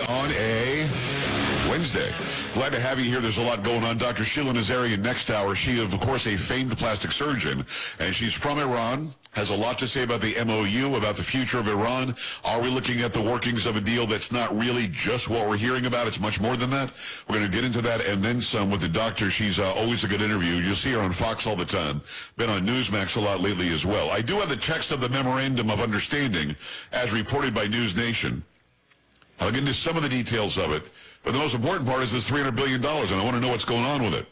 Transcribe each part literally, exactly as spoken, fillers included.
on a Wednesday. Glad to have you here. There's a lot going on. Doctor Sheila Nazarian next hour. She is, of course, a famed plastic surgeon, and she's from Iran. Has a lot to say about the M O U, about the future of Iran. Are we looking at the workings of a deal that's not really just what we're hearing about? It's much more than that. We're going to get into that and then some with the doctor. She's uh, always a good interview. You'll see her on Fox all the time. Been on Newsmax a lot lately as well. I do have the text of the Memorandum of Understanding as reported by News Nation. I'll get into some of the details of it. But the most important part is this three hundred billion dollars, and I want to know what's going on with it.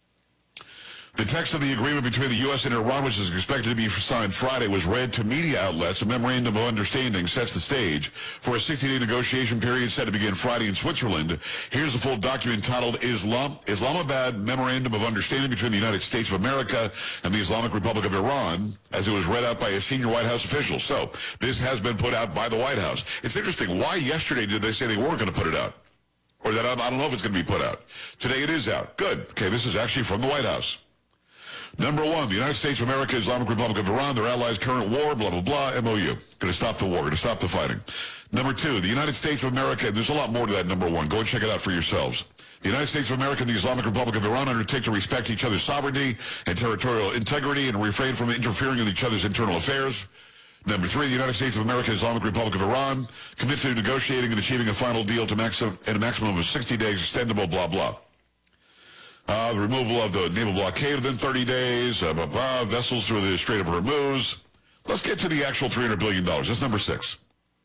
The text of the agreement between the U S and Iran, which is expected to be signed Friday, was read to media outlets. A memorandum of understanding sets the stage for a sixty-day negotiation period set to begin Friday in Switzerland. Here's the full document titled Islam, Islamabad Memorandum of Understanding between the United States of America and the Islamic Republic of Iran, as it was read out by a senior White House official. So this has been put out by the White House. It's interesting. Why yesterday did they say they weren't going to put it out? Or that I don't know if it's going to be put out. Today it is out. Good. Okay, this is actually from the White House. Number one, the United States of America, Islamic Republic of Iran, their allies' current war, blah, blah, blah, M O U. Going to stop the war, going to stop the fighting. Number two, the United States of America, there's a lot more to that, number one. Go and check it out for yourselves. The United States of America and the Islamic Republic of Iran undertake to respect each other's sovereignty and territorial integrity and refrain from interfering in each other's internal affairs. Number three, the United States of America and Islamic Republic of Iran commit to negotiating and achieving a final deal to maximum, in a maximum of sixty days, extendable, blah, blah. Uh, the removal of the naval blockade within thirty days, uh, blah, blah, vessels through the Strait of Hormuz. Let's get to the actual three hundred billion dollars. That's number six.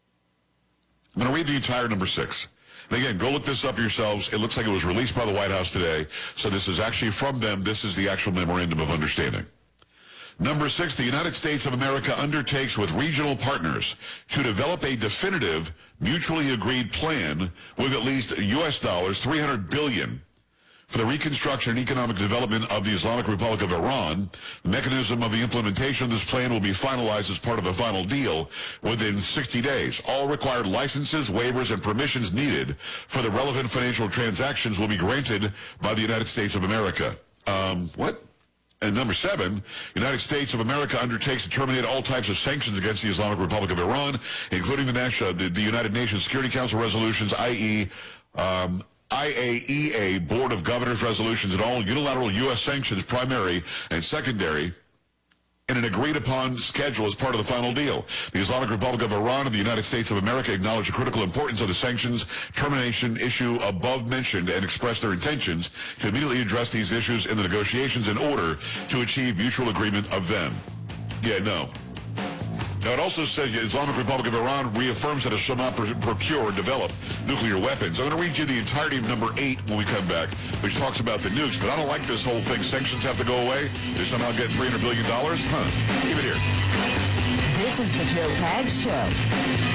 I'm going to read the entire number six. And again, go look this up yourselves. It looks like it was released by the White House today. So this is actually from them. This is the actual memorandum of understanding. Number six, the United States of America undertakes with regional partners to develop a definitive, mutually agreed plan with at least U S dollars three hundred billion dollars for the reconstruction and economic development of the Islamic Republic of Iran. The mechanism of the implementation of this plan will be finalized as part of a final deal within sixty days. All required licenses, waivers, and permissions needed for the relevant financial transactions will be granted by the United States of America. Um, what? And number seven, United States of America undertakes to terminate all types of sanctions against the Islamic Republic of Iran, including the, National, the, the United Nations Security Council resolutions, that is, um, I A E A Board of Governors resolutions, and all unilateral U S sanctions, primary and secondary, in an agreed-upon schedule as part of the final deal. The Islamic Republic of Iran and the United States of America acknowledge the critical importance of the sanctions termination issue above mentioned and express their intentions to immediately address these issues in the negotiations in order to achieve mutual agreement of them. Yeah, no. Now, it also says the Islamic Republic of Iran reaffirms that it shall not pr- procure or develop nuclear weapons. I'm going to read you the entirety of number eight when we come back, which talks about the nukes. But I don't like this whole thing. Sanctions have to go away. They somehow get three hundred billion dollars? Huh. Keep it here. This is the Joe Pags Show.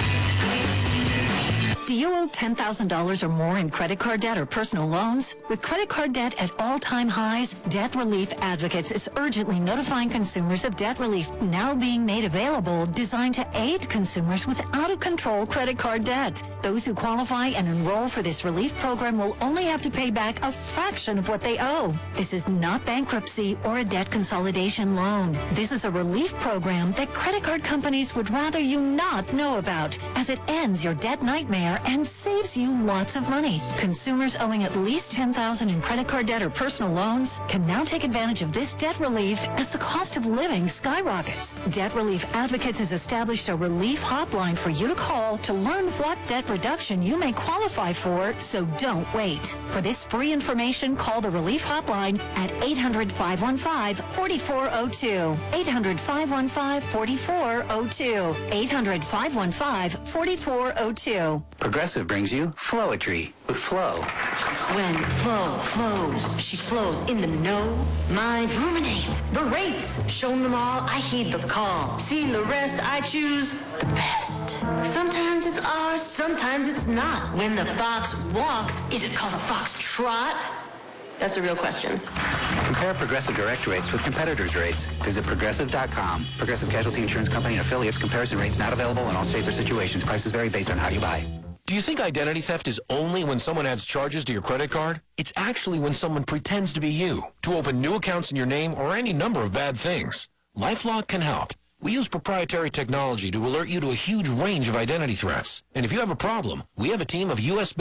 Do you owe ten thousand dollars or more in credit card debt or personal loans? With credit card debt at all-time highs, Debt Relief Advocates is urgently notifying consumers of debt relief now being made available, designed to aid consumers with out-of-control credit card debt. Those who qualify and enroll for this relief program will only have to pay back a fraction of what they owe. This is not bankruptcy or a debt consolidation loan. This is a relief program that credit card companies would rather you not know about, as it ends your debt nightmare and saves you lots of money. Consumers owing at least ten thousand dollars in credit card debt or personal loans can now take advantage of this debt relief as the cost of living skyrockets. Debt Relief Advocates has established a relief hotline for you to call to learn what debt reduction you may qualify for, so don't wait. For this free information, call the relief hotline at eight hundred, five one five, four four zero two. eight hundred, five one five, four four zero two. eight hundred, five one five, four four zero two. Progressive brings you Flowetry with Flo. When Flo flows, she flows in the know. Mind ruminates the rates. Shown them all, I heed the call. Seen the rest, I choose the best. Sometimes it's ours, sometimes it's not. When the fox walks, is it called a fox trot? That's a real question. Compare Progressive direct rates with competitors' rates. Visit Progressive dot com. Progressive Casualty Insurance Company and affiliates. Comparison rates not available in all states or situations. Prices vary based on how you buy. Do you think identity theft is only when someone adds charges to your credit card? It's actually when someone pretends to be you, to open new accounts in your name or any number of bad things. LifeLock can help. We use proprietary technology to alert you to a huge range of identity threats. And if you have a problem, we have a team of U S